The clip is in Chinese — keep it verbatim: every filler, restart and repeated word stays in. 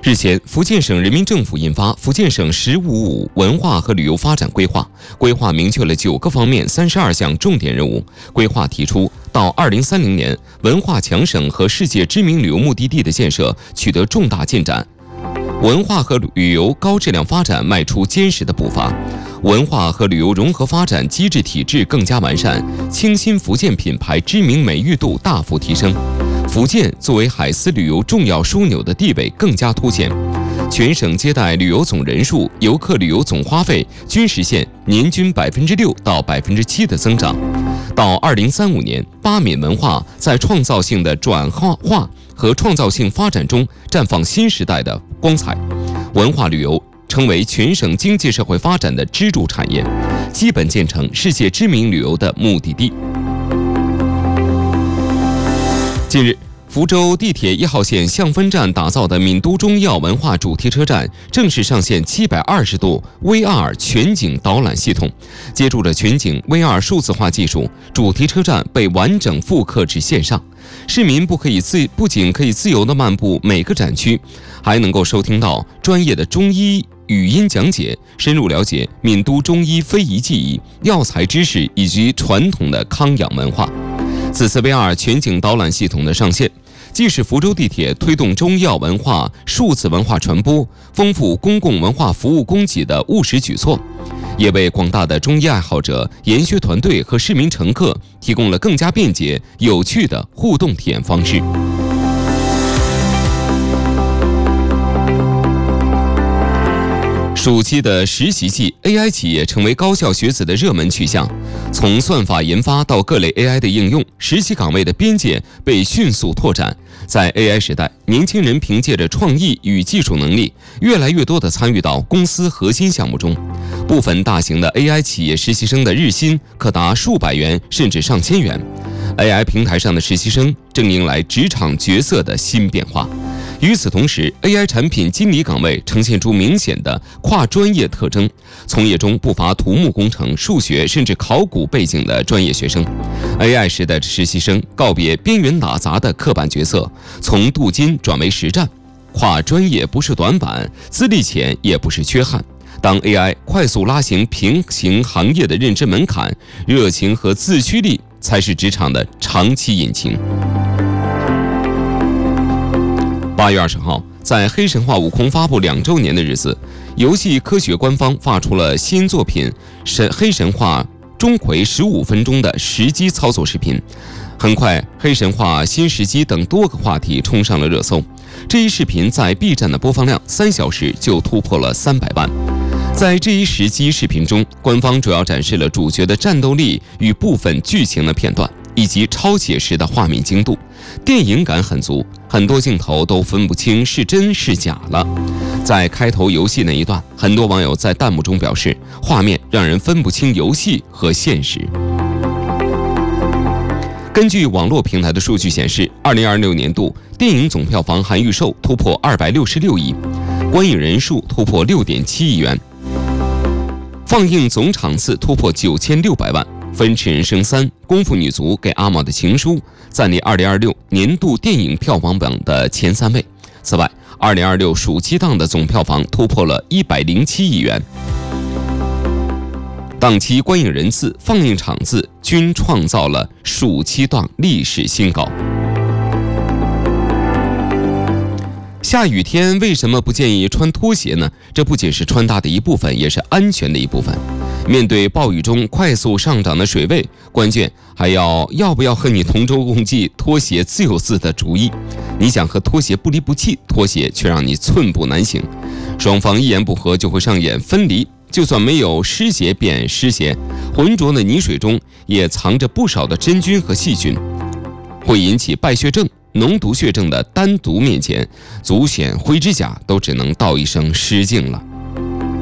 日前，福建省人民政府印发《福建省“十五五”文化和旅游发展规划》，规划明确了九个方面、三十二项重点任务。规划提出，到二零三零年，文化强省和世界知名旅游目的地的建设取得重大进展，文化和旅游高质量发展迈出坚实的步伐，文化和旅游融合发展机制体制更加完善，清新福建品牌知名美誉度大幅提升。福建作为海丝旅游重要枢纽的地位更加凸显，全省接待旅游总人数、游客旅游总花费均实现年均百分之六到百分之七的增长。到二零三五年，巴闽文化在创造性的转化和创造性发展中绽放新时代的光彩，文化旅游成为全省经济社会发展的支柱产业，基本建成世界知名旅游的目的地。近日，福州地铁一号线象分站打造的闽都中医药文化主题车站正式上线七百二十度 V R 全景导览系统，借助着全景 V R 数字化技术，主题车站被完整复刻至线上。市民不可以自不仅可以自由地漫步每个展区，还能够收听到专业的中医语音讲解，深入了解闽都中医非遗技艺、药材知识以及传统的康养文化。此次 V R 全景导览系统的上线，既是福州地铁推动中医药文化、数字文化传播、丰富公共文化服务供给的务实举措，也为广大的中医爱好者、研学团队和市民乘客提供了更加便捷、有趣的互动体验方式。暑期的实习季 ，A I 企业成为高校学子的热门去向。从算法研发到各类 A I 的应用，实习岗位的边界被迅速拓展。在 A I 时代，年轻人凭借着创意与技术能力，越来越多地参与到公司核心项目中。部分大型的 A I 企业实习生的日薪可达数百元甚至上千元。A I 平台上的实习生正迎来职场角色的新变化。与此同时 ，A I 产品经理岗位呈现出明显的跨专业特征，从业中不乏土木工程、数学甚至考古背景的专业学生。A I 时代的实习生告别边缘打杂的刻板角色，从镀金转为实战。跨专业不是短板，资历浅也不是缺憾。当 A I 快速拉行平行行业的认知门槛，热情和自驱力才是职场的长期引擎。八月二十号，在《黑神话：悟空》发布两周年的日子，游戏科学官方发出了新作品《神黑神话：钟馗》十五分钟的实机操作视频。很快，黑神话、新时机等多个话题冲上了热搜。这一视频在 B 站的播放量三小时就突破了三百万。在这一实机视频中，官方主要展示了主角的战斗力与部分剧情的片段，以及超写实的画面精度，电影感很足，很多镜头都分不清是真是假了。在开头游戏那一段，很多网友在弹幕中表示，画面让人分不清游戏和现实。根据网络平台的数据显示，二零二六年度电影总票房含预售突破二百六十六亿，观影人数突破六点七亿元，放映总场次突破九千六百万。《飞驰人生三》、《功夫女足》给阿毛的情书暂列二零二六年度电影票房榜的前三位。此外，二零二六暑期档的总票房突破了一百零七亿元，档期观影人次、放映场次均创造了暑期档历史新高。下雨天为什么不建议穿拖鞋呢？这不仅是穿搭的一部分，也是安全的一部分。面对暴雨中快速上涨的水位，关键还要要不要和你同舟共济、拖鞋自有自的主意。你想和拖鞋不离不弃，拖鞋却让你寸步难行。双方一言不合就会上演分离，就算没有湿鞋变湿鞋，浑浊的泥水中也藏着不少的真菌和细菌，会引起败血症。脓毒血症的单独面前，足癣灰指甲都只能道一声失敬了。